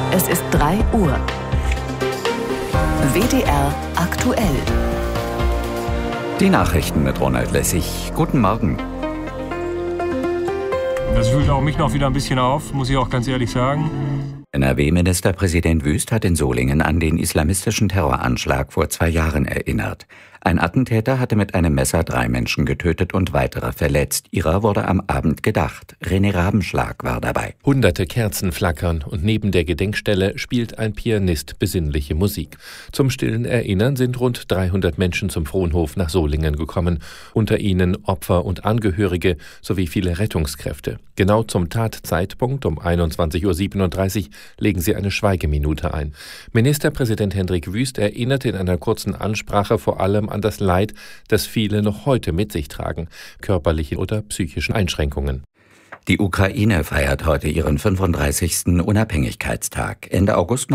Es ist 3 Uhr. WDR aktuell. Die Nachrichten mit Ronald Lessig. Guten Morgen. Das wühlt auch mich noch wieder ein bisschen auf, muss ich auch ganz ehrlich sagen. NRW-Ministerpräsident Wüst hat in Solingen an den islamistischen Terroranschlag vor 2 Jahren erinnert. Ein Attentäter hatte mit einem Messer 3 Menschen getötet und weitere verletzt. Ihrer wurde am Abend gedacht. René Rabenschlag war dabei. Hunderte Kerzen flackern und neben der Gedenkstelle spielt ein Pianist besinnliche Musik. Zum stillen Erinnern sind rund 300 Menschen zum Fronhof nach Solingen gekommen. Unter ihnen Opfer und Angehörige sowie viele Rettungskräfte. Genau zum Tatzeitpunkt um 21:37 Uhr legen sie eine Schweigeminute ein. Ministerpräsident Hendrik Wüst erinnerte in einer kurzen Ansprache vor allem an das Leid, das viele noch heute mit sich tragen, körperliche oder psychischen Einschränkungen. Die Ukraine feiert heute ihren 35. Unabhängigkeitstag. Ende August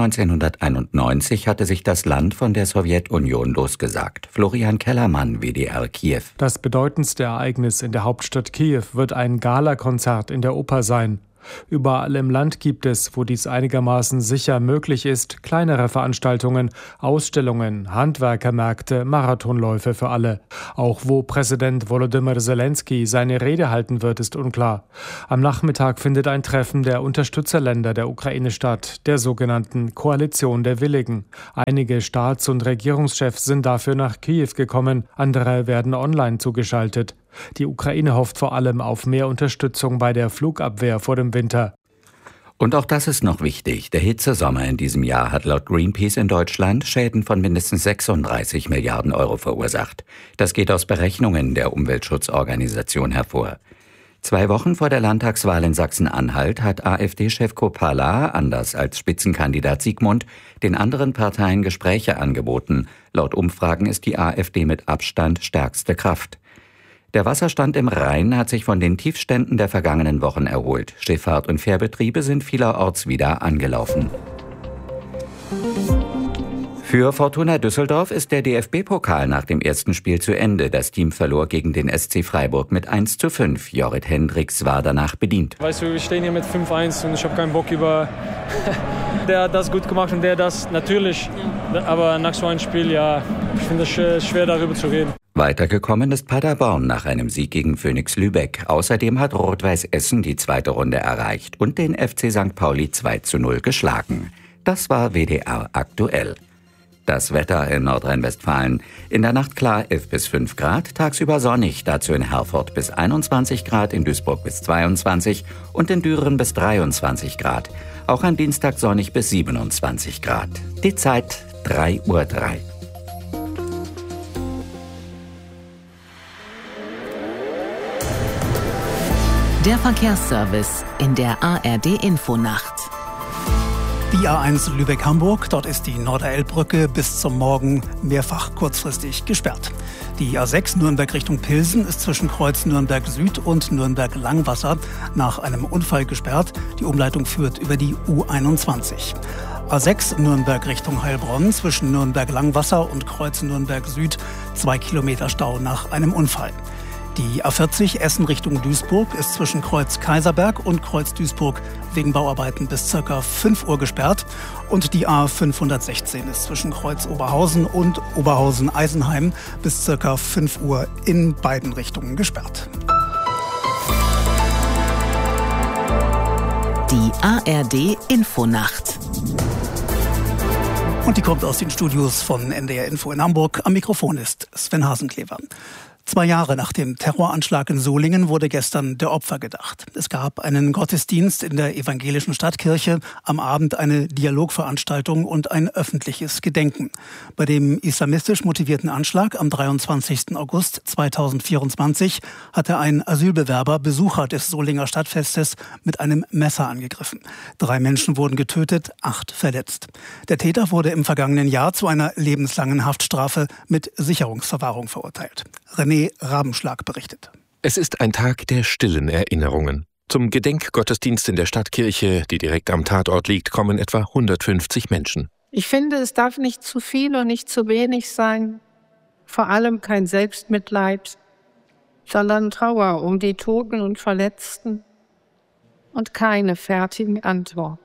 1991 hatte sich das Land von der Sowjetunion losgesagt. Florian Kellermann, WDR Kiew. Das bedeutendste Ereignis in der Hauptstadt Kiew wird ein Galakonzert in der Oper sein. Überall im Land gibt es, wo dies einigermaßen sicher möglich ist, kleinere Veranstaltungen, Ausstellungen, Handwerkermärkte, Marathonläufe für alle. Auch wo Präsident Volodymyr Zelensky seine Rede halten wird, ist unklar. Am Nachmittag findet ein Treffen der Unterstützerländer der Ukraine statt, der sogenannten Koalition der Willigen. Einige Staats- und Regierungschefs sind dafür nach Kiew gekommen, andere werden online zugeschaltet. Die Ukraine hofft vor allem auf mehr Unterstützung bei der Flugabwehr vor dem Winter. Und auch das ist noch wichtig. Der Hitzesommer in diesem Jahr hat laut Greenpeace in Deutschland Schäden von mindestens 36 Milliarden Euro verursacht. Das geht aus Berechnungen der Umweltschutzorganisation hervor. 2 Wochen vor der Landtagswahl in Sachsen-Anhalt hat AfD-Chef Kopala, anders als Spitzenkandidat Sigmund, den anderen Parteien Gespräche angeboten. Laut Umfragen ist die AfD mit Abstand stärkste Kraft. Der Wasserstand im Rhein hat sich von den Tiefständen der vergangenen Wochen erholt. Schifffahrt- und Fährbetriebe sind vielerorts wieder angelaufen. Für Fortuna Düsseldorf ist der DFB-Pokal nach dem ersten Spiel zu Ende. Das Team verlor gegen den SC Freiburg mit 1:5. Jorrit Hendricks war danach bedient. Weißt du, wir stehen hier mit 5:1 und ich habe keinen Bock über der hat das gut gemacht und der das natürlich. Aber nach so einem Spiel, ja, ich finde es schwer darüber zu reden. Weitergekommen ist Paderborn nach einem Sieg gegen Phönix Lübeck. Außerdem hat Rot-Weiß Essen die 2. Runde erreicht und den FC St. Pauli 2:0 geschlagen. Das war WDR aktuell. Das Wetter in Nordrhein-Westfalen. In der Nacht klar 11 bis 5 Grad, tagsüber sonnig, dazu in Herford bis 21 Grad, in Duisburg bis 22 und in Düren bis 23 Grad. Auch an Dienstag sonnig bis 27 Grad. Die Zeit 3:03 Uhr. Der Verkehrsservice in der ARD-Infonacht. Die A1 Lübeck-Hamburg, dort ist die Norderelbbrücke bis zum Morgen mehrfach kurzfristig gesperrt. Die A6 Nürnberg Richtung Pilsen ist zwischen Kreuz Nürnberg Süd und Nürnberg Langwasser nach einem Unfall gesperrt. Die Umleitung führt über die U21. A6 Nürnberg Richtung Heilbronn zwischen Nürnberg Langwasser und Kreuz Nürnberg Süd 2 Kilometer Stau nach einem Unfall. Die A40 Essen Richtung Duisburg ist zwischen Kreuz Kaiserberg und Kreuz Duisburg wegen Bauarbeiten bis ca. 5 Uhr gesperrt. Und die A516 ist zwischen Kreuz Oberhausen und Oberhausen-Eisenheim bis ca. 5 Uhr in beiden Richtungen gesperrt. Die ARD-Infonacht. Und die kommt aus den Studios von NDR Info in Hamburg. Am Mikrofon ist Sven Hasenklever. 2 Jahre nach dem Terroranschlag in Solingen wurde gestern der Opfer gedacht. Es gab einen Gottesdienst in der evangelischen Stadtkirche, am Abend eine Dialogveranstaltung und ein öffentliches Gedenken. Bei dem islamistisch motivierten Anschlag am 23. August 2024 hatte ein Asylbewerber Besucher des Solinger Stadtfestes mit einem Messer angegriffen. 3 Menschen wurden getötet, 8 verletzt. Der Täter wurde im vergangenen Jahr zu einer lebenslangen Haftstrafe mit Sicherungsverwahrung verurteilt. René Rabenschlag berichtet. Es ist ein Tag der stillen Erinnerungen. Zum Gedenkgottesdienst in der Stadtkirche, die direkt am Tatort liegt, kommen etwa 150 Menschen. Ich finde, es darf nicht zu viel und nicht zu wenig sein. Vor allem kein Selbstmitleid, sondern Trauer um die Toten und Verletzten und keine fertigen Antworten.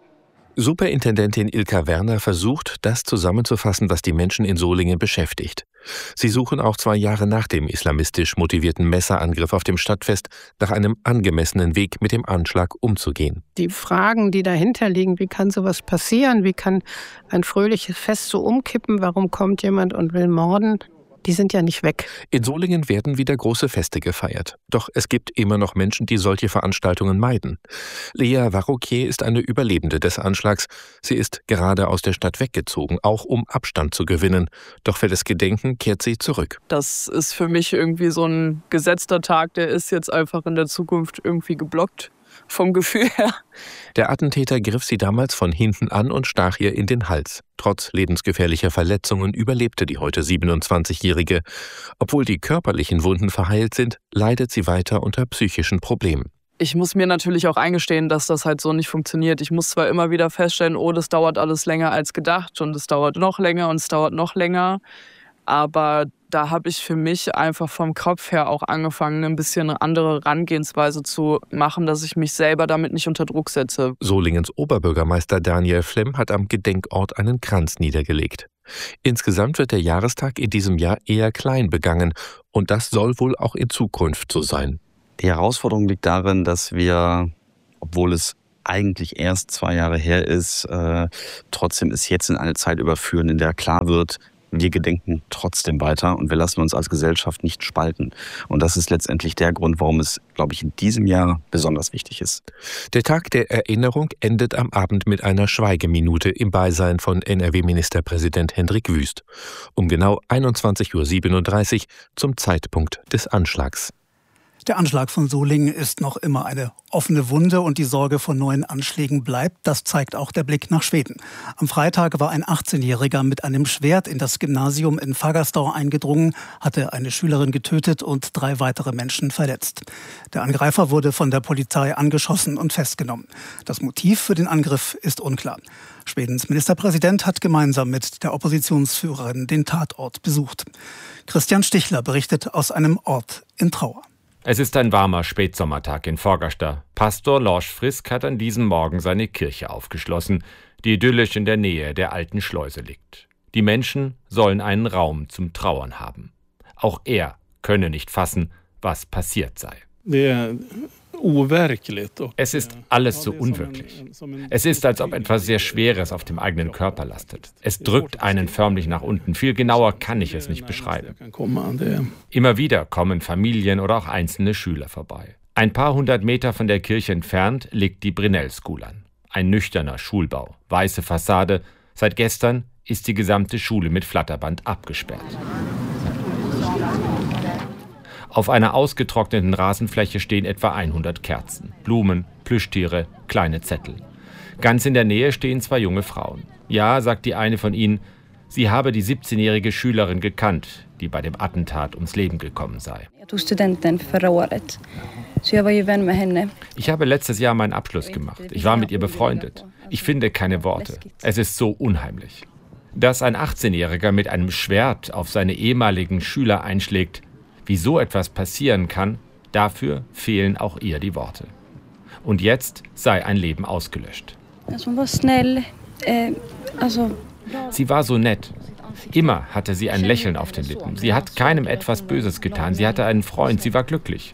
Superintendentin Ilka Werner versucht, das zusammenzufassen, was die Menschen in Solingen beschäftigt. Sie suchen auch 2 Jahre nach dem islamistisch motivierten Messerangriff auf dem Stadtfest nach einem angemessenen Weg, mit dem Anschlag umzugehen. Die Fragen, die dahinter liegen, wie kann sowas passieren? Wie kann ein fröhliches Fest so umkippen? Warum kommt jemand und will morden? Die sind ja nicht weg. In Solingen werden wieder große Feste gefeiert. Doch es gibt immer noch Menschen, die solche Veranstaltungen meiden. Lea Varroquier ist eine Überlebende des Anschlags. Sie ist gerade aus der Stadt weggezogen, auch um Abstand zu gewinnen. Doch für das Gedenken kehrt sie zurück. Das ist für mich irgendwie so ein gesetzter Tag, der ist jetzt einfach in der Zukunft irgendwie geblockt. Vom Gefühl her. Der Attentäter griff sie damals von hinten an und stach ihr in den Hals. Trotz lebensgefährlicher Verletzungen überlebte die heute 27-Jährige. Obwohl die körperlichen Wunden verheilt sind, leidet sie weiter unter psychischen Problemen. Ich muss mir natürlich auch eingestehen, dass das halt so nicht funktioniert. Ich muss zwar immer wieder feststellen, das dauert alles länger als gedacht und es dauert noch länger und es dauert noch länger. Aber da habe ich für mich einfach vom Kopf her auch angefangen, ein bisschen eine andere Herangehensweise zu machen, dass ich mich selber damit nicht unter Druck setze. Solingens Oberbürgermeister Daniel Flemm hat am Gedenkort einen Kranz niedergelegt. Insgesamt wird der Jahrestag in diesem Jahr eher klein begangen und das soll wohl auch in Zukunft so sein. Die Herausforderung liegt darin, dass wir, obwohl es eigentlich erst 2 Jahre her ist, trotzdem es jetzt in eine Zeit überführen, in der klar wird, wir gedenken trotzdem weiter und wir lassen uns als Gesellschaft nicht spalten. Und das ist letztendlich der Grund, warum es, glaube ich, in diesem Jahr besonders wichtig ist. Der Tag der Erinnerung endet am Abend mit einer Schweigeminute im Beisein von NRW-Ministerpräsident Hendrik Wüst. Um genau 21:37 Uhr zum Zeitpunkt des Anschlags. Der Anschlag von Solingen ist noch immer eine offene Wunde und die Sorge vor neuen Anschlägen bleibt. Das zeigt auch der Blick nach Schweden. Am Freitag war ein 18-Jähriger mit einem Schwert in das Gymnasium in Fagerstad eingedrungen, hatte eine Schülerin getötet und 3 weitere Menschen verletzt. Der Angreifer wurde von der Polizei angeschossen und festgenommen. Das Motiv für den Angriff ist unklar. Schwedens Ministerpräsident hat gemeinsam mit der Oppositionsführerin den Tatort besucht. Christian Stichler berichtet aus einem Ort in Trauer. Es ist ein warmer Spätsommertag in Fagerstad. Pastor Lars Frisk hat an diesem Morgen seine Kirche aufgeschlossen, die idyllisch in der Nähe der alten Schleuse liegt. Die Menschen sollen einen Raum zum Trauern haben. Auch er könne nicht fassen, was passiert sei. Es ist alles so unwirklich. Es ist, als ob etwas sehr Schweres auf dem eigenen Körper lastet. Es drückt einen förmlich nach unten. Viel genauer kann ich es nicht beschreiben. Immer wieder kommen Familien oder auch einzelne Schüler vorbei. Ein paar 100 Meter von der Kirche entfernt liegt die Brynäll School an. Ein nüchterner Schulbau, weiße Fassade. Seit gestern ist die gesamte Schule mit Flatterband abgesperrt. Auf einer ausgetrockneten Rasenfläche stehen etwa 100 Kerzen, Blumen, Plüschtiere, kleine Zettel. Ganz in der Nähe stehen 2 junge Frauen. Ja, sagt die eine von ihnen, sie habe die 17-jährige Schülerin gekannt, die bei dem Attentat ums Leben gekommen sei. Ich habe letztes Jahr meinen Abschluss gemacht. Ich war mit ihr befreundet. Ich finde keine Worte. Es ist so unheimlich. Dass ein 18-Jähriger mit einem Schwert auf seine ehemaligen Schüler einschlägt, wie so etwas passieren kann, dafür fehlen auch ihr die Worte. Und jetzt sei ein Leben ausgelöscht. Sie war so nett. Immer hatte sie ein Lächeln auf den Lippen. Sie hat keinem etwas Böses getan. Sie hatte einen Freund. Sie war glücklich.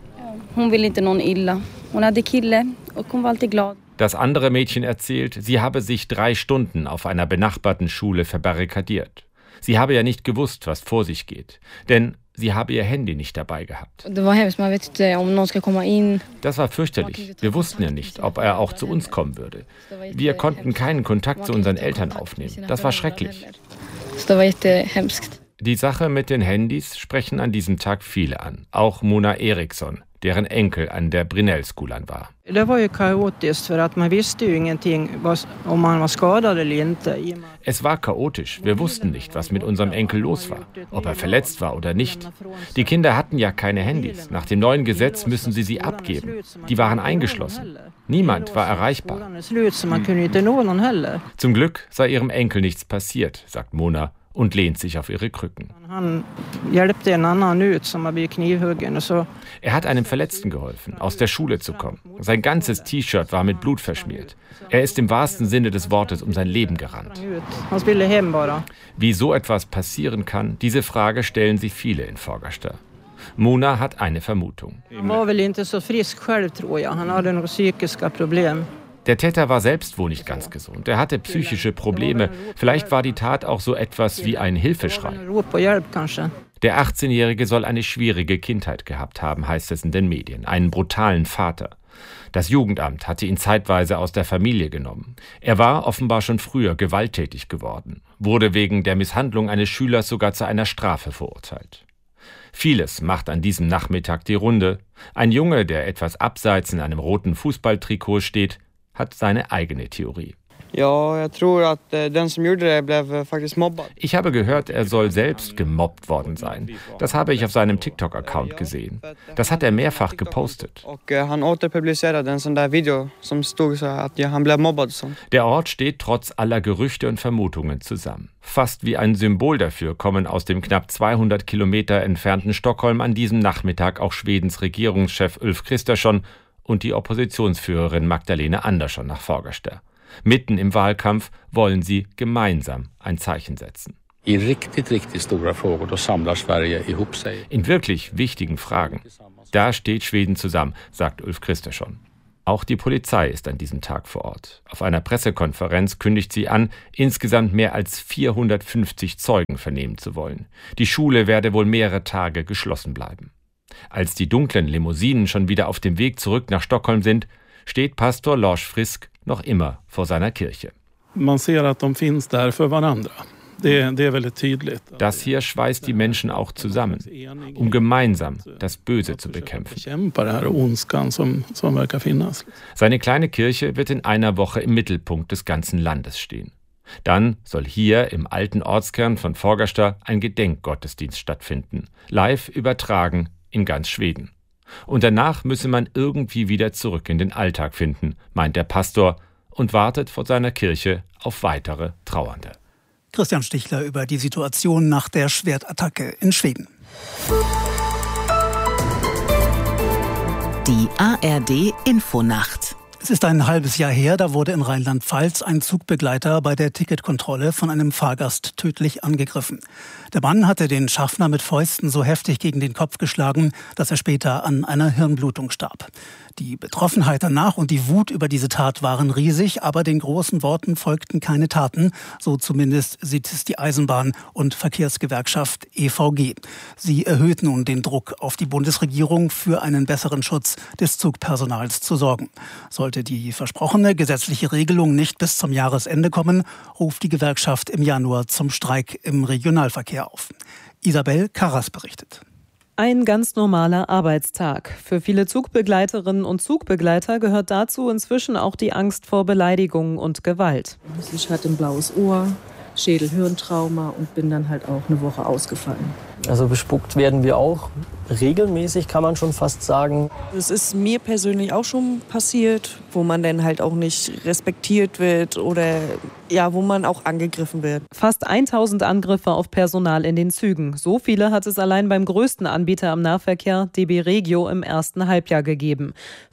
Das andere Mädchen erzählt, sie habe sich 3 Stunden auf einer benachbarten Schule verbarrikadiert. Sie habe ja nicht gewusst, was vor sich geht. Denn sie habe ihr Handy nicht dabei gehabt. Das war fürchterlich. Wir wussten ja nicht, ob er auch zu uns kommen würde. Wir konnten keinen Kontakt zu unseren Eltern aufnehmen. Das war schrecklich. Die Sache mit den Handys sprechen an diesem Tag viele an. Auch Mona Eriksson, deren Enkel an der Brynäll School war. Es war chaotisch. Wir wussten nicht, was mit unserem Enkel los war, ob er verletzt war oder nicht. Die Kinder hatten ja keine Handys. Nach dem neuen Gesetz müssen sie abgeben. Die waren eingeschlossen. Niemand war erreichbar. Zum Glück sei ihrem Enkel nichts passiert, sagt Mona und lehnt sich auf ihre Krücken. Er hat einem Verletzten geholfen, aus der Schule zu kommen. Sein ganzes T-Shirt war mit Blut verschmiert. Er ist im wahrsten Sinne des Wortes um sein Leben gerannt. Wie so etwas passieren kann, diese Frage stellen sich viele in Fagersta. Mona hat eine Vermutung. Der Täter war selbst wohl nicht ganz gesund. Er hatte psychische Probleme. Vielleicht war die Tat auch so etwas wie ein Hilfeschrei. Der 18-Jährige soll eine schwierige Kindheit gehabt haben, heißt es in den Medien. Einen brutalen Vater. Das Jugendamt hatte ihn zeitweise aus der Familie genommen. Er war offenbar schon früher gewalttätig geworden, wurde wegen der Misshandlung eines Schülers sogar zu einer Strafe verurteilt. Vieles macht an diesem Nachmittag die Runde. Ein Junge, der etwas abseits in einem roten Fußballtrikot steht, hat seine eigene Theorie. Ich habe gehört, er soll selbst gemobbt worden sein. Das habe ich auf seinem TikTok-Account gesehen. Das hat er mehrfach gepostet. Der Ort steht trotz aller Gerüchte und Vermutungen zusammen. Fast wie ein Symbol dafür kommen aus dem knapp 200 Kilometer entfernten Stockholm an diesem Nachmittag auch Schwedens Regierungschef Ulf Kristersson und die Oppositionsführerin Magdalena Andersson nach Fagersta. Mitten im Wahlkampf wollen sie gemeinsam ein Zeichen setzen. In wirklich wichtigen Fragen. Da steht Schweden zusammen, sagt Ulf Kristersson. Auch die Polizei ist an diesem Tag vor Ort. Auf einer Pressekonferenz kündigt sie an, insgesamt mehr als 450 Zeugen vernehmen zu wollen. Die Schule werde wohl mehrere Tage geschlossen bleiben. Als die dunklen Limousinen schon wieder auf dem Weg zurück nach Stockholm sind, steht Pastor Lars Frisk noch immer vor seiner Kirche. Man ser att de finns där för varandra. Det är väldigt tydligt. Das hier schweißt die Menschen auch zusammen, um gemeinsam das Böse zu bekämpfen. Seine kleine Kirche wird in einer Woche im Mittelpunkt des ganzen Landes stehen. Dann soll hier im alten Ortskern von Fagersta ein Gedenkgottesdienst stattfinden, live übertragen in ganz Schweden. Und danach müsse man irgendwie wieder zurück in den Alltag finden, meint der Pastor und wartet vor seiner Kirche auf weitere Trauernde. Christian Stichler über die Situation nach der Schwertattacke in Schweden. Die ARD Infonacht. Es ist ein halbes Jahr her, da wurde in Rheinland-Pfalz ein Zugbegleiter bei der Ticketkontrolle von einem Fahrgast tödlich angegriffen. Der Mann hatte den Schaffner mit Fäusten so heftig gegen den Kopf geschlagen, dass er später an einer Hirnblutung starb. Die Betroffenheit danach und die Wut über diese Tat waren riesig, aber den großen Worten folgten keine Taten. So zumindest sieht es die Eisenbahn- und Verkehrsgewerkschaft EVG. Sie erhöht nun den Druck auf die Bundesregierung, für einen besseren Schutz des Zugpersonals zu sorgen. Sollte die versprochene gesetzliche Regelung nicht bis zum Jahresende kommen, ruft die Gewerkschaft im Januar zum Streik im Regionalverkehr auf. Isabel Karras berichtet. Ein ganz normaler Arbeitstag. Für viele Zugbegleiterinnen und Zugbegleiter gehört dazu inzwischen auch die Angst vor Beleidigungen und Gewalt. Ich hatte ein blaues Ohr, Schädel-Hirntrauma und bin dann halt auch eine Woche ausgefallen. Also bespuckt werden wir auch regelmäßig, kann man schon fast sagen. Es ist mir persönlich auch schon passiert, wo man dann halt auch nicht respektiert wird oder ja, wo man auch angegriffen wird. Fast 1000 Angriffe auf Personal in den Zügen. So viele hat es allein beim größten Anbieter am Nahverkehr, DB Regio, im ersten Halbjahr gegeben.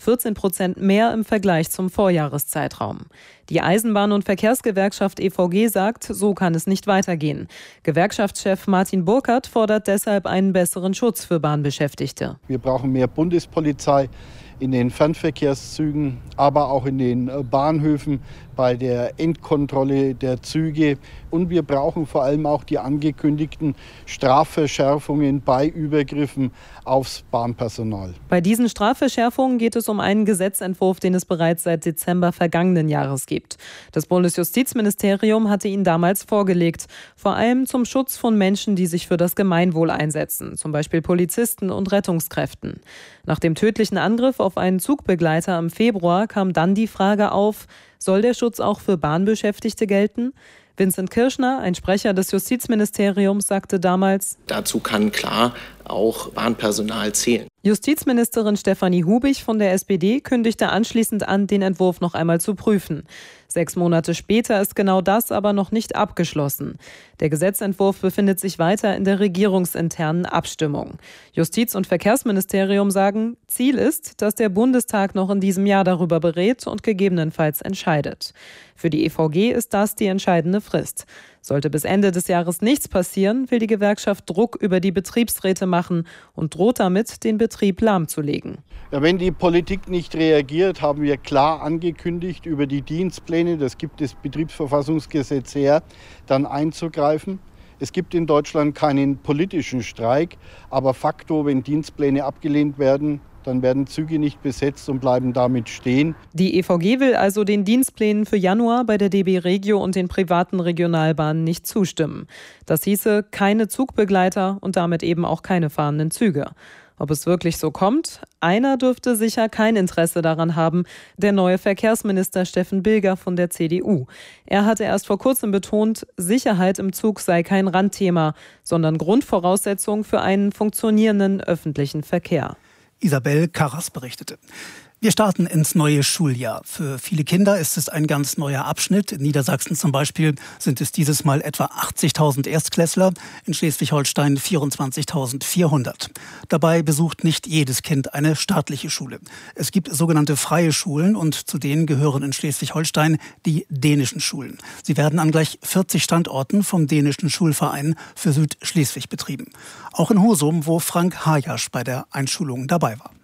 14% mehr im Vergleich zum Vorjahreszeitraum. Die Eisenbahn- und Verkehrsgewerkschaft EVG sagt, so kann es nicht weitergehen. Gewerkschaftschef Martin Burkhardt fordert deshalb einen besseren Schutz für Bahnbeschäftigte. Wir brauchen mehr Bundespolizei in den Fernverkehrszügen, aber auch in den Bahnhöfen bei der Endkontrolle der Züge. Und wir brauchen vor allem auch die angekündigten Strafverschärfungen bei Übergriffen aufs Bahnpersonal. Bei diesen Strafverschärfungen geht es um einen Gesetzentwurf, den es bereits seit Dezember vergangenen Jahres gibt. Das Bundesjustizministerium hatte ihn damals vorgelegt, vor allem zum Schutz von Menschen, die sich für das Gemeinwohl einsetzen, zum Beispiel Polizisten und Rettungskräften. Nach dem tödlichen Angriff auf einen Zugbegleiter im Februar kam dann die Frage auf, soll der Schutz auch für Bahnbeschäftigte gelten? Vincent Kirschner, ein Sprecher des Justizministeriums, sagte damals: Dazu kann klar auch Bahnpersonal zählen. Justizministerin Stefanie Hubich von der SPD kündigte anschließend an, den Entwurf noch einmal zu prüfen. 6 Monate später ist genau das aber noch nicht abgeschlossen. Der Gesetzentwurf befindet sich weiter in der regierungsinternen Abstimmung. Justiz- und Verkehrsministerium sagen, Ziel ist, dass der Bundestag noch in diesem Jahr darüber berät und gegebenenfalls entscheidet. Für die EVG ist das die entscheidende Frist. Sollte bis Ende des Jahres nichts passieren, will die Gewerkschaft Druck über die Betriebsräte machen und droht damit, den Betrieb lahmzulegen. Ja, wenn die Politik nicht reagiert, haben wir klar angekündigt, über die Dienstpläne, das gibt das Betriebsverfassungsgesetz her, dann einzugreifen. Es gibt in Deutschland keinen politischen Streik, aber facto, wenn Dienstpläne abgelehnt werden, dann werden Züge nicht besetzt und bleiben damit stehen. Die EVG will also den Dienstplänen für Januar bei der DB Regio und den privaten Regionalbahnen nicht zustimmen. Das hieße keine Zugbegleiter und damit eben auch keine fahrenden Züge. Ob es wirklich so kommt? Einer dürfte sicher kein Interesse daran haben, der neue Verkehrsminister Steffen Bilger von der CDU. Er hatte erst vor kurzem betont, Sicherheit im Zug sei kein Randthema, sondern Grundvoraussetzung für einen funktionierenden öffentlichen Verkehr. Isabel Karras berichtete. Wir starten ins neue Schuljahr. Für viele Kinder ist es ein ganz neuer Abschnitt. In Niedersachsen zum Beispiel sind es dieses Mal etwa 80.000 Erstklässler, in Schleswig-Holstein 24.400. Dabei besucht nicht jedes Kind eine staatliche Schule. Es gibt sogenannte freie Schulen und zu denen gehören in Schleswig-Holstein die dänischen Schulen. Sie werden an gleich 40 Standorten vom dänischen Schulverein für Südschleswig betrieben. Auch in Husum, wo Frank Hajasch bei der Einschulung dabei war.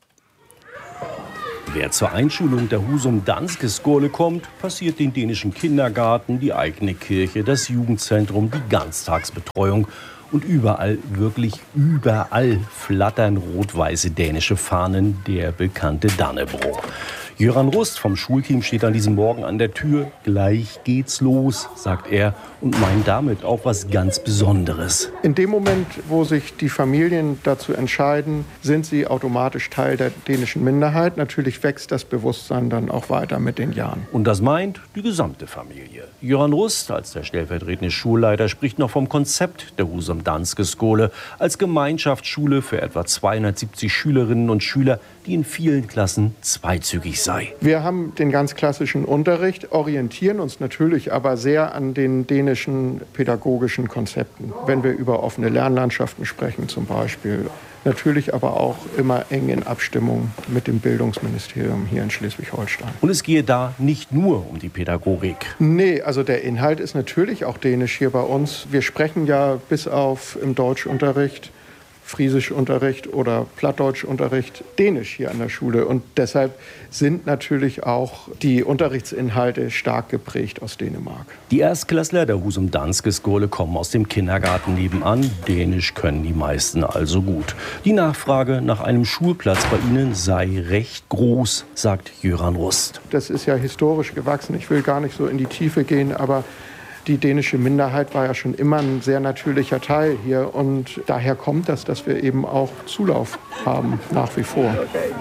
Wer zur Einschulung der Husum Danske Skole kommt, passiert den dänischen Kindergarten, die eigene Kirche, das Jugendzentrum, die Ganztagsbetreuung. Und überall, wirklich überall, flattern rot-weiße dänische Fahnen, der bekannte Dannebrog. Göran Rust vom Schulteam steht an diesem Morgen an der Tür. Gleich geht's los, sagt er und meint damit auch was ganz Besonderes. In dem Moment, wo sich die Familien dazu entscheiden, sind sie automatisch Teil der dänischen Minderheit. Natürlich wächst das Bewusstsein dann auch weiter mit den Jahren. Und das meint die gesamte Familie. Göran Rust als der stellvertretende Schulleiter spricht noch vom Konzept der Husum Danske Skole als Gemeinschaftsschule für etwa 270 Schülerinnen und Schüler, die in vielen Klassen zweizügig sei. Wir haben den ganz klassischen Unterricht, orientieren uns natürlich aber sehr an den dänischen pädagogischen Konzepten. Wenn wir über offene Lernlandschaften sprechen zum Beispiel. Natürlich aber auch immer eng in Abstimmung mit dem Bildungsministerium hier in Schleswig-Holstein. Und es gehe da nicht nur um die Pädagogik. Nee, also der Inhalt ist natürlich auch dänisch hier bei uns. Wir sprechen ja bis auf im Deutschunterricht, Friesischunterricht oder Plattdeutschunterricht Dänisch hier an der Schule. Und deshalb sind natürlich auch die Unterrichtsinhalte stark geprägt aus Dänemark. Die Erstklässler der Husum Danske Skole kommen aus dem Kindergarten nebenan. Dänisch können die meisten also gut. Die Nachfrage nach einem Schulplatz bei ihnen sei recht groß, sagt Göran Rust. Das ist ja historisch gewachsen. Ich will gar nicht so in die Tiefe gehen, aber die dänische Minderheit war ja schon immer ein sehr natürlicher Teil hier. Und daher kommt das, dass wir eben auch Zulauf haben, nach wie vor.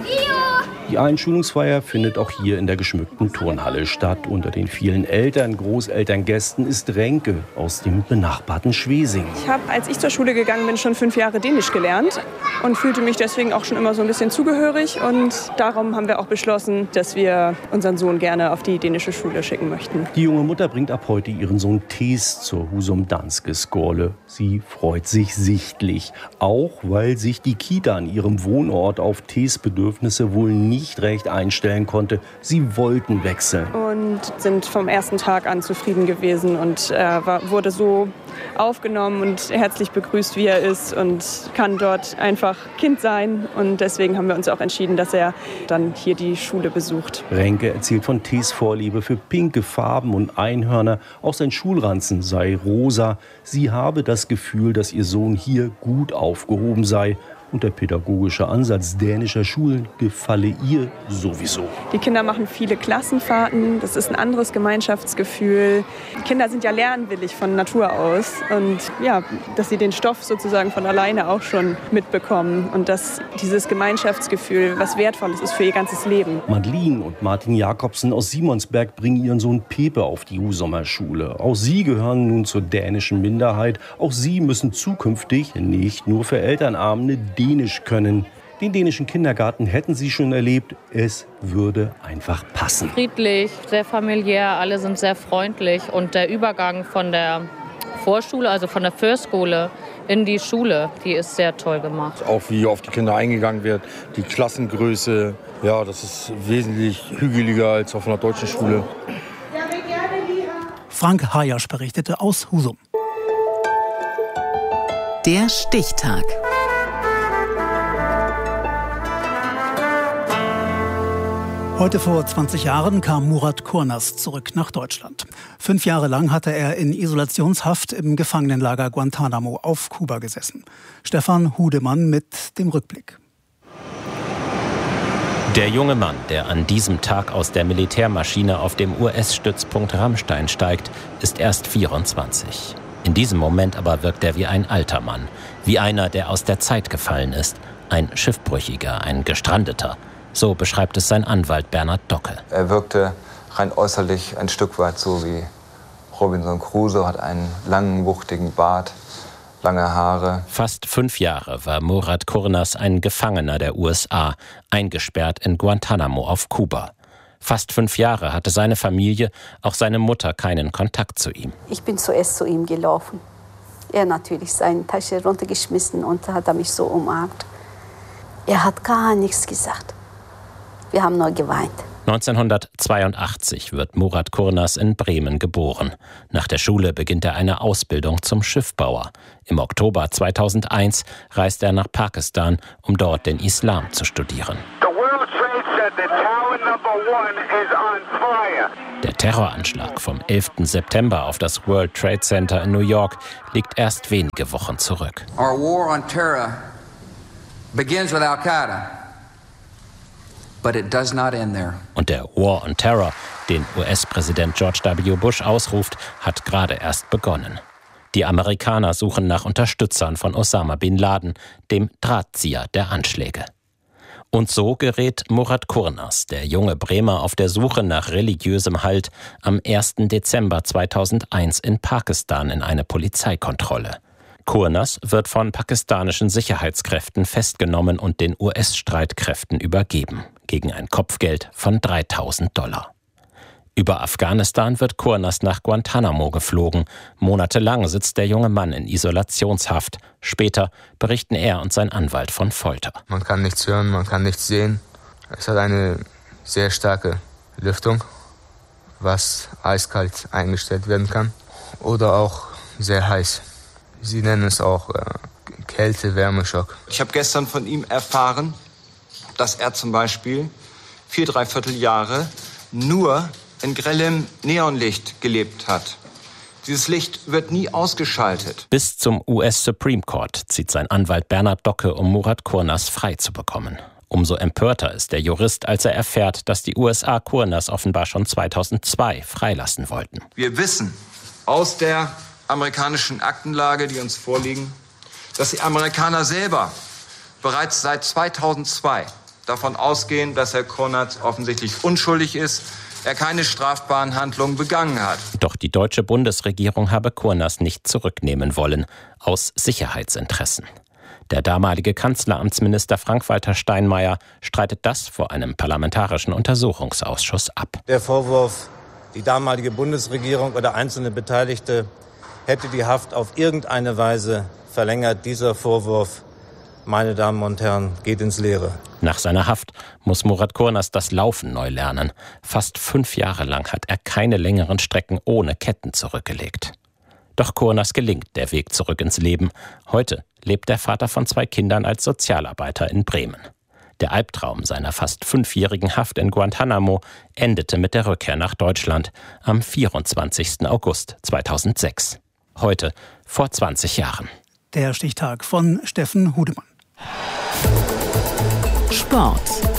Die Einschulungsfeier findet auch hier in der geschmückten Turnhalle statt. Unter den vielen Eltern, Großeltern, Gästen ist Renke aus dem benachbarten Schwesing. Ich habe, als ich zur Schule gegangen bin, schon 5 Jahre Dänisch gelernt und fühlte mich deswegen auch schon immer so ein bisschen zugehörig. Und darum haben wir auch beschlossen, dass wir unseren Sohn gerne auf die dänische Schule schicken möchten. Die junge Mutter bringt ab heute ihren Sohn Thees zur Husum Danske Skole. Sie freut sich sichtlich, auch weil sich die Kita an ihrem Wohnort auf Thees Bedürfnisse wohl nicht recht einstellen konnte. Sie wollten wechseln. Und sind vom ersten Tag an zufrieden gewesen und wurde so aufgenommen und herzlich begrüßt, wie er ist und kann dort einfach Kind sein. Und deswegen haben wir uns auch entschieden, dass er dann hier die Schule besucht. Renke erzählt von Thees Vorliebe für pinke Farben und Einhörner. Auch sein Schulranzen sei rosa. Sie habe das Gefühl, dass ihr Sohn hier gut aufgehoben sei. Und der pädagogische Ansatz dänischer Schulen gefalle ihr sowieso. Die Kinder machen viele Klassenfahrten. Das ist ein anderes Gemeinschaftsgefühl. Die Kinder sind ja lernwillig von Natur aus. Und ja, dass sie den Stoff sozusagen von alleine auch schon mitbekommen. Und dass dieses Gemeinschaftsgefühl was Wertvolles ist für ihr ganzes Leben. Madeline und Martin Jakobsen aus Simonsberg bringen ihren Sohn Pepe auf die Husumer Schule. Auch sie gehören nun zur dänischen Minderheit. Auch sie müssen zukünftig nicht nur für Elternabende Dänisch können. Den dänischen Kindergarten hätten sie schon erlebt. Es würde einfach passen. Friedlich, sehr familiär, alle sind sehr freundlich. Und der Übergang von der Vorschule, also von der Förschule in die Schule, die ist sehr toll gemacht. Auch wie auf die Kinder eingegangen wird, die Klassengröße, ja, das ist wesentlich hügeliger als auf einer deutschen Schule. Frank Hayasch berichtete aus Husum. Der Stichtag. Heute vor 20 Jahren kam Murat Kurnaz zurück nach Deutschland. 5 Jahre lang hatte er in Isolationshaft im Gefangenenlager Guantanamo auf Kuba gesessen. Stefan Hudemann mit dem Rückblick. Der junge Mann, der an diesem Tag aus der Militärmaschine auf dem US-Stützpunkt Ramstein steigt, ist erst 24. In diesem Moment aber wirkt er wie ein alter Mann, wie einer, der aus der Zeit gefallen ist, ein Schiffbrüchiger, ein Gestrandeter. So beschreibt es sein Anwalt Bernhard Docke. Er wirkte rein äußerlich ein Stück weit so wie Robinson Crusoe, hat einen langen, wuchtigen Bart, lange Haare. Fast 5 Jahre war Murat Kurnaz ein Gefangener der USA, eingesperrt in Guantanamo auf Kuba. Fast 5 Jahre hatte seine Familie, auch seine Mutter, keinen Kontakt zu ihm. Ich bin zuerst zu ihm gelaufen. Er natürlich seine Tasche runtergeschmissen und hat mich so umarmt. Er hat gar nichts gesagt. Wir haben nur geweint. 1982 wird Murat Kurnaz in Bremen geboren. Nach der Schule beginnt er eine Ausbildung zum Schiffbauer. Im Oktober 2001 reist er nach Pakistan, um dort den Islam zu studieren. Der Terroranschlag vom 11. September auf das World Trade Center in New York liegt erst wenige Wochen zurück. Our war on terror begins with Al-Qaeda. But it does not end there. Und der War on Terror, den US-Präsident George W. Bush ausruft, hat gerade erst begonnen. Die Amerikaner suchen nach Unterstützern von Osama bin Laden, dem Drahtzieher der Anschläge. Und so gerät Murat Kurnaz, der junge Bremer, auf der Suche nach religiösem Halt am 1. Dezember 2001 in Pakistan in eine Polizeikontrolle. Kurnaz wird von pakistanischen Sicherheitskräften festgenommen und den US-Streitkräften übergeben, gegen ein Kopfgeld von $3.000. Über Afghanistan wird Kurnaz nach Guantanamo geflogen. Monatelang sitzt der junge Mann in Isolationshaft. Später berichten er und sein Anwalt von Folter. Man kann nichts hören, man kann nichts sehen. Es hat eine sehr starke Lüftung, was eiskalt eingestellt werden kann oder auch sehr heiß. Sie nennen es auch Kälte-Wärmeschock. Ich habe gestern von ihm erfahren, dass er zum Beispiel 4¾ Jahre nur in grellem Neonlicht gelebt hat. Dieses Licht wird nie ausgeschaltet. Bis zum US Supreme Court zieht sein Anwalt Bernhard Docke, um Murat Kurnaz frei zu bekommen. Umso empörter ist der Jurist, als er erfährt, dass die USA Kurnaz offenbar schon 2002 freilassen wollten. Wir wissen aus der amerikanischen Aktenlage, die uns vorliegen, dass die Amerikaner selber bereits seit 2002 davon ausgehen, dass Herr Kurnaz offensichtlich unschuldig ist, er keine strafbaren Handlungen begangen hat. Doch die deutsche Bundesregierung habe Kurnaz nicht zurücknehmen wollen, aus Sicherheitsinteressen. Der damalige Kanzleramtsminister Frank-Walter Steinmeier streitet das vor einem parlamentarischen Untersuchungsausschuss ab. Der Vorwurf, die damalige Bundesregierung oder einzelne Beteiligte hätte die Haft auf irgendeine Weise verlängert, dieser Vorwurf, meine Damen und Herren, geht ins Leere. Nach seiner Haft muss Murat Kurnaz das Laufen neu lernen. Fast 5 Jahre lang hat er keine längeren Strecken ohne Ketten zurückgelegt. Doch Kurnaz gelingt der Weg zurück ins Leben. Heute lebt der Vater von 2 Kindern als Sozialarbeiter in Bremen. Der Albtraum seiner fast 5-jährigen Haft in Guantanamo endete mit der Rückkehr nach Deutschland am 24. August 2006. Heute vor 20 Jahren. Der Stichtag von Steffen Hudemann. Sport.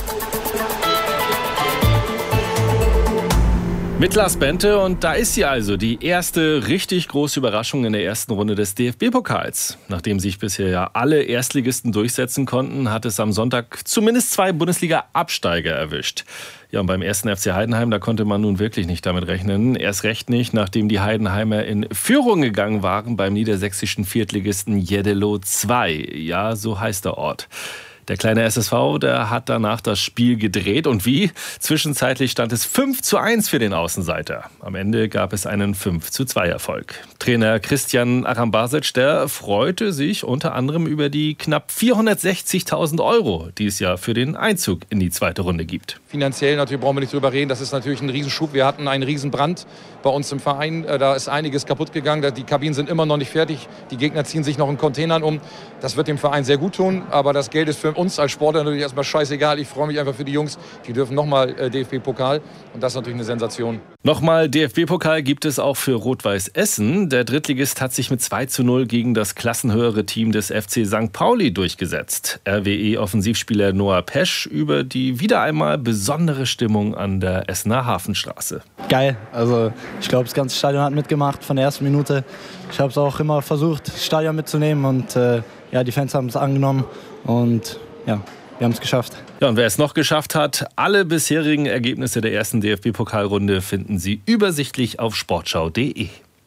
Mit Lars Bente, und da ist sie also, die erste richtig große Überraschung in der ersten Runde des DFB-Pokals. Nachdem sich bisher ja alle Erstligisten durchsetzen konnten, hat es am Sonntag zumindest 2 Bundesliga-Absteiger erwischt. Ja, und beim 1. FC Heidenheim, da konnte man nun wirklich nicht damit rechnen. Erst recht nicht, nachdem die Heidenheimer in Führung gegangen waren beim niedersächsischen Viertligisten Jeddelo 2. Ja, so heißt der Ort. Der kleine SSV, der hat danach das Spiel gedreht. Und wie? Zwischenzeitlich stand es 5:1 für den Außenseiter. Am Ende gab es einen 5:2 Erfolg. Trainer Christian Arambasic, der freute sich unter anderem über die knapp 460.000 €, die es ja für den Einzug in die zweite Runde gibt. Finanziell natürlich brauchen wir nicht drüber reden. Das ist natürlich ein Riesenschub. Wir hatten einen Riesenbrand bei uns im Verein. Da ist einiges kaputt gegangen. Die Kabinen sind immer noch nicht fertig. Die Gegner ziehen sich noch in Containern um. Das wird dem Verein sehr gut tun. Aber das Geld ist für uns als Sportler natürlich erstmal scheißegal. Ich freue mich einfach für die Jungs. Die dürfen nochmal DFB-Pokal. Und das ist natürlich eine Sensation. Nochmal DFB-Pokal gibt es auch für Rot-Weiß Essen. Der Drittligist hat sich mit 2:0 gegen das klassenhöhere Team des FC St. Pauli durchgesetzt. RWE-Offensivspieler Noah Pesch über die wieder einmal besondere Stimmung an der Essener Hafenstraße. Geil, also ich glaube, das ganze Stadion hat mitgemacht von der ersten Minute. Ich habe es auch immer versucht, das Stadion mitzunehmen und die Fans haben es angenommen und ja, wir haben es geschafft. Ja, und wer es noch geschafft hat, alle bisherigen Ergebnisse der ersten DFB-Pokalrunde finden Sie übersichtlich auf sportschau.de.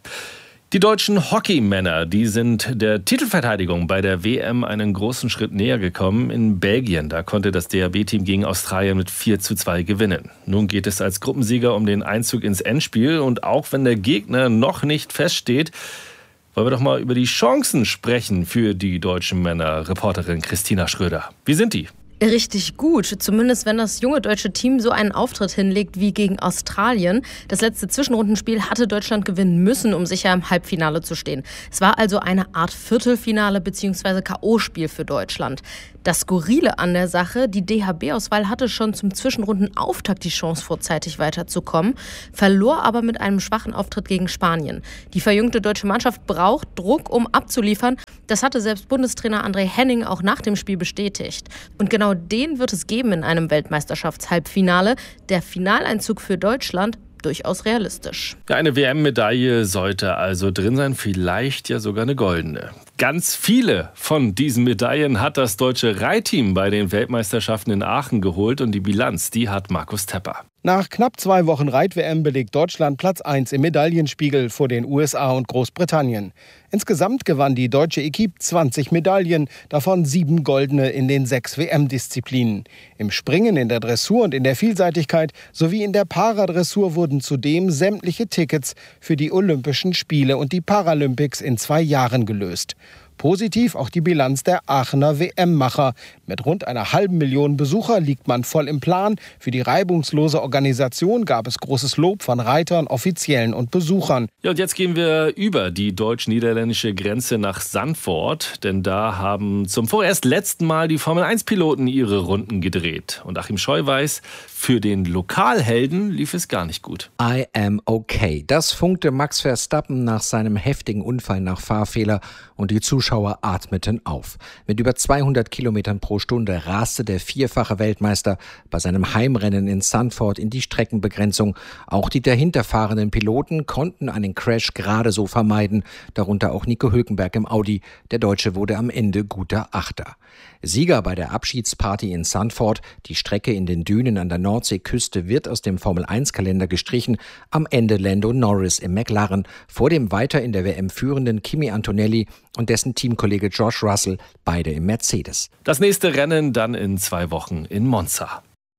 Die deutschen Hockeymänner, die sind der Titelverteidigung bei der WM einen großen Schritt näher gekommen. In Belgien, da konnte das DHB-Team gegen Australien mit 4:2 gewinnen. Nun geht es als Gruppensieger um den Einzug ins Endspiel. Und auch wenn der Gegner noch nicht feststeht, wollen wir doch mal über die Chancen sprechen für die deutschen Männer. Reporterin Christina Schröder. Wie sind die? Richtig gut, zumindest wenn das junge deutsche Team so einen Auftritt hinlegt wie gegen Australien. Das letzte Zwischenrundenspiel hatte Deutschland gewinnen müssen, um sicher im Halbfinale zu stehen. Es war also eine Art Viertelfinale bzw. K.O.-Spiel für Deutschland. Das Skurrile an der Sache, die DHB-Auswahl hatte schon zum Zwischenrundenauftakt die Chance, vorzeitig weiterzukommen, verlor aber mit einem schwachen Auftritt gegen Spanien. Die verjüngte deutsche Mannschaft braucht Druck, um abzuliefern. Das hatte selbst Bundestrainer André Henning auch nach dem Spiel bestätigt. Und genau den wird es geben in einem Weltmeisterschaftshalbfinale. Der Finaleinzug für Deutschland durchaus realistisch. Ja, eine WM-Medaille sollte also drin sein, vielleicht ja sogar eine goldene. Ganz viele von diesen Medaillen hat das deutsche Reitteam bei den Weltmeisterschaften in Aachen geholt und die Bilanz, die hat Markus Tepper. Nach knapp 2 Wochen Reit-WM belegt Deutschland Platz 1 im Medaillenspiegel vor den USA und Großbritannien. Insgesamt gewann die deutsche Equipe 20 Medaillen, davon 7 goldene in den 6 WM-Disziplinen. Im Springen, in der Dressur und in der Vielseitigkeit sowie in der Paradressur wurden zudem sämtliche Tickets für die Olympischen Spiele und die Paralympics in 2 Jahren gelöst. Positiv auch die Bilanz der Aachener WM-Macher. Mit rund 500.000 Besucher liegt man voll im Plan. Für die reibungslose Organisation gab es großes Lob von Reitern, Offiziellen und Besuchern. Ja, und jetzt gehen wir über die deutsch-niederländische Grenze nach Zandvoort. Denn da haben zum vorerst letzten Mal die Formel-1-Piloten ihre Runden gedreht. Und Achim Scheu weiß, für den Lokalhelden lief es gar nicht gut. I am okay. Das funkte Max Verstappen nach seinem heftigen Unfall nach Fahrfehler und die Zuschauer atmeten auf. Mit über 200 Kilometern pro Stunde raste der vierfache Weltmeister bei seinem Heimrennen in Zandvoort in die Streckenbegrenzung. Auch die dahinterfahrenden Piloten konnten einen Crash gerade so vermeiden, darunter auch Nico Hülkenberg im Audi. Der Deutsche wurde am Ende guter Achter. Sieger bei der Abschiedsparty in Zandvoort. Die Strecke in den Dünen an der Nordseeküste wird aus dem Formel-1-Kalender gestrichen. Am Ende Lando Norris im McLaren, vor dem weiter in der WM führenden Kimi Antonelli und dessen Teamkollege George Russell, beide im Mercedes. Das nächste Rennen dann in 2 Wochen in Monza.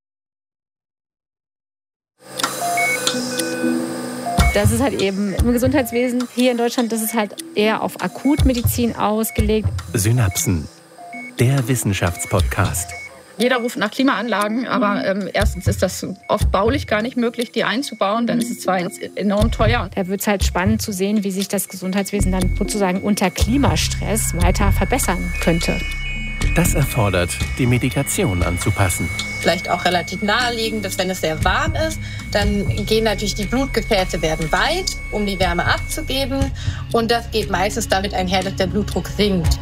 Das ist halt eben im Gesundheitswesen hier in Deutschland, das ist halt eher auf Akutmedizin ausgelegt. Synapsen, der Wissenschaftspodcast. Jeder ruft nach Klimaanlagen, aber erstens ist das oft baulich gar nicht möglich, die einzubauen. Dann ist es zwar enorm teuer. Da wird es halt spannend zu sehen, wie sich das Gesundheitswesen dann sozusagen unter Klimastress weiter verbessern könnte. Das erfordert, die Medikation anzupassen. Vielleicht auch relativ naheliegend, dass wenn es sehr warm ist, dann gehen natürlich die Blutgefäße werden weit, um die Wärme abzugeben. Und das geht meistens damit einher, dass der Blutdruck sinkt.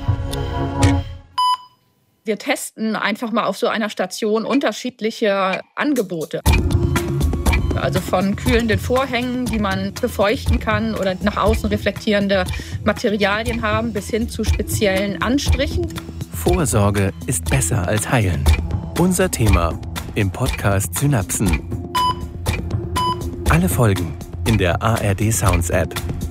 Wir testen einfach mal auf so einer Station unterschiedliche Angebote. Also von kühlenden Vorhängen, die man befeuchten kann oder nach außen reflektierende Materialien haben, bis hin zu speziellen Anstrichen. Vorsorge ist besser als heilen. Unser Thema im Podcast Synapsen. Alle Folgen in der ARD Sounds App.